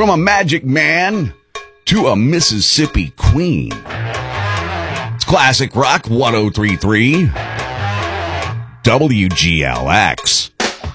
From a magic man to a Mississippi queen. It's Classic Rock 103.3 WGLX.